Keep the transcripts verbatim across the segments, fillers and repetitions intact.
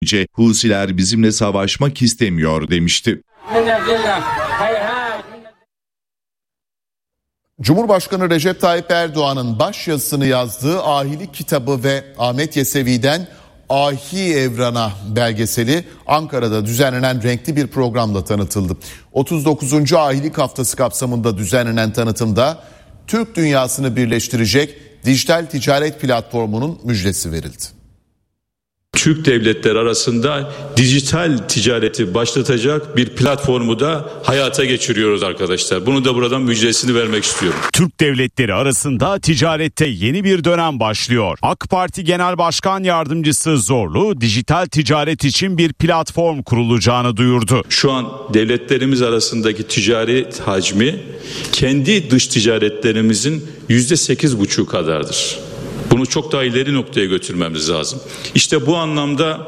Husiler bizimle savaşmak istemiyor demişti. Cumhurbaşkanı Recep Tayyip Erdoğan'ın başyazısını yazdığı Ahilik kitabı ve Ahmet Yesevi'den Ahi Evran'a belgeseli Ankara'da düzenlenen renkli bir programla tanıtıldı. otuz dokuzuncu Ahilik Haftası kapsamında düzenlenen tanıtımda Türk dünyasını birleştirecek dijital ticaret platformunun müjdesi verildi. Türk devletleri arasında dijital ticareti başlatacak bir platformu da hayata geçiriyoruz arkadaşlar. Bunu da buradan müjdesini vermek istiyorum. Türk devletleri arasında ticarette yeni bir dönem başlıyor. AK Parti Genel Başkan Yardımcısı Zorlu, dijital ticaret için bir platform kurulacağını duyurdu. Şu an devletlerimiz arasındaki ticaret hacmi kendi dış ticaretlerimizin yüzde sekiz buçuğu kadardır. Bunu çok daha ileri noktaya götürmemiz lazım. İşte bu anlamda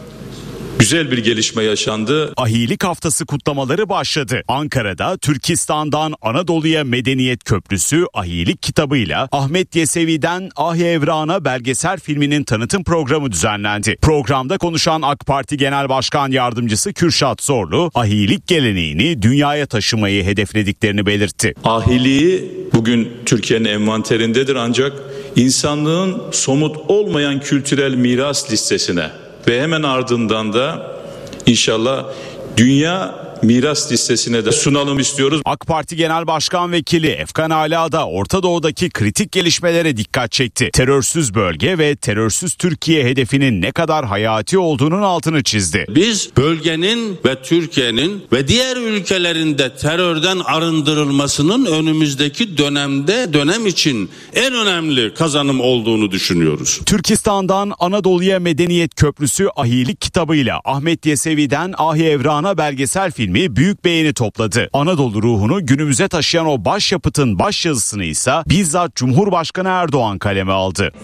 güzel bir gelişme yaşandı. Ahilik Haftası kutlamaları başladı. Ankara'da Türkistan'dan Anadolu'ya Medeniyet Köprüsü Ahilik kitabıyla Ahmet Yesevi'den Ahi Evran'a belgesel filminin tanıtım programı düzenlendi. Programda konuşan AK Parti Genel Başkan Yardımcısı Kürşat Zorlu, ahilik geleneğini dünyaya taşımayı hedeflediklerini belirtti. Ahiliği bugün Türkiye'nin envanterindedir ancak insanlığın somut olmayan kültürel miras listesine ve hemen ardından da inşallah dünya miras listesine de sunalım istiyoruz. AK Parti Genel Başkan Vekili Efkan Ala da Orta Doğu'daki kritik gelişmelere dikkat çekti. Terörsüz bölge ve terörsüz Türkiye hedefinin ne kadar hayati olduğunun altını çizdi. Biz bölgenin ve Türkiye'nin ve diğer ülkelerin de terörden arındırılmasının önümüzdeki dönemde dönem için en önemli kazanım olduğunu düşünüyoruz. Türkistan'dan Anadolu'ya Medeniyet Köprüsü Ahilik kitabıyla Ahmet Yesevi'den Ahi Evran'a belgesel film büyük beğeni topladı. Anadolu ruhunu günümüze taşıyan o başyapıtın başyazısını ise bizzat Cumhurbaşkanı Erdoğan kaleme aldı.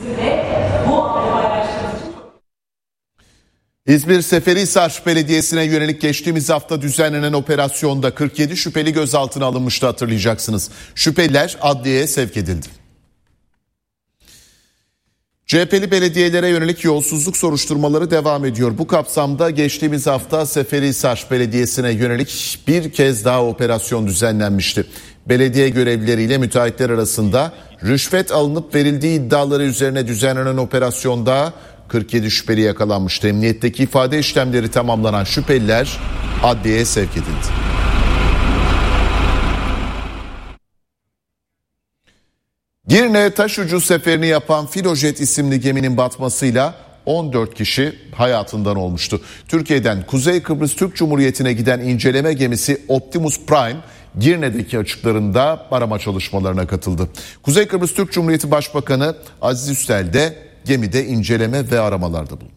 İzmir Seferihisar Belediyesi'ne yönelik geçtiğimiz hafta düzenlenen operasyonda kırk yedi şüpheli gözaltına alınmıştı, hatırlayacaksınız. Şüpheliler adliyeye sevk edildi. C H P'li belediyelere yönelik yolsuzluk soruşturmaları devam ediyor. Bu kapsamda geçtiğimiz hafta Seferihisar Belediyesi'ne yönelik bir kez daha operasyon düzenlenmişti. Belediye görevlileriyle müteahhitler arasında rüşvet alınıp verildiği iddiaları üzerine düzenlenen operasyonda kırk yedi şüpheli yakalanmıştı. Emniyetteki ifade işlemleri tamamlanan şüpheliler adliyeye sevk edildi. Girne taşucu seferini yapan Filojet isimli geminin batmasıyla on dört kişi hayatından olmuştu. Türkiye'den Kuzey Kıbrıs Türk Cumhuriyeti'ne giden inceleme gemisi Optimus Prime, Girne'deki açıklarında arama çalışmalarına katıldı. Kuzey Kıbrıs Türk Cumhuriyeti Başbakanı Aziz Üstel de gemide inceleme ve aramalarda bulundu.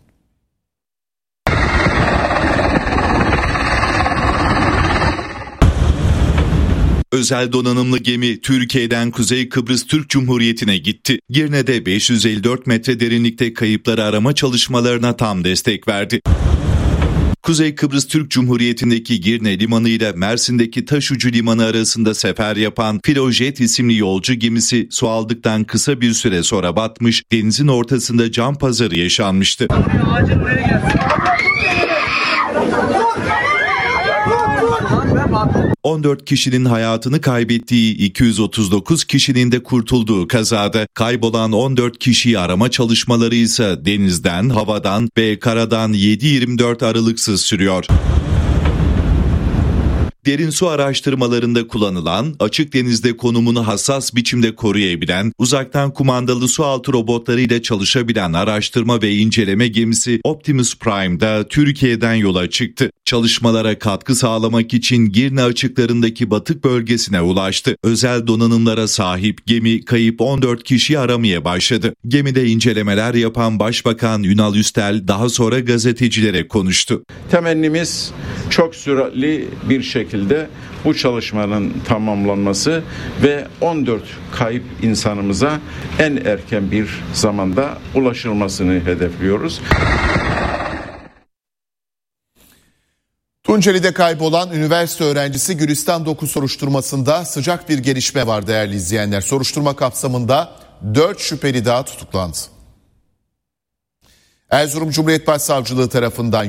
Özel donanımlı gemi Türkiye'den Kuzey Kıbrıs Türk Cumhuriyeti'ne gitti. Girne'de beş yüz elli dört metre derinlikte kayıpları arama çalışmalarına tam destek verdi. Kuzey Kıbrıs Türk Cumhuriyeti'ndeki Girne Limanı ile Mersin'deki Taşucu Limanı arasında sefer yapan Filojet isimli yolcu gemisi su aldıktan kısa bir süre sonra batmış, denizin ortasında can pazarı yaşanmıştı. on dört kişinin hayatını kaybettiği, iki yüz otuz dokuz kişinin de kurtulduğu kazada kaybolan on dört kişiyi arama çalışmaları ise denizden, havadan ve karadan yedi yirmi dört aralıksız sürüyor. Derin su araştırmalarında kullanılan, açık denizde konumunu hassas biçimde koruyabilen, uzaktan kumandalı sualtı robotlarıyla çalışabilen araştırma ve inceleme gemisi Optimus Prime'da Türkiye'den yola çıktı. Çalışmalara katkı sağlamak için Girne açıklarındaki batık bölgesine ulaştı. Özel donanımlara sahip gemi kayıp on dört kişiyi aramaya başladı. Gemide incelemeler yapan Başbakan Ünal Üstel daha sonra gazetecilere konuştu. Temennimiz çok süratli bir şekilde bu çalışmanın tamamlanması ve on dört kayıp insanımıza en erken bir zamanda ulaşılmasını hedefliyoruz. Tunceli'de kaybolan üniversite öğrencisi Gülistan Dokuz soruşturmasında sıcak bir gelişme var değerli izleyenler. Soruşturma kapsamında dört şüpheli daha tutuklandı. Erzurum Cumhuriyet Başsavcılığı tarafından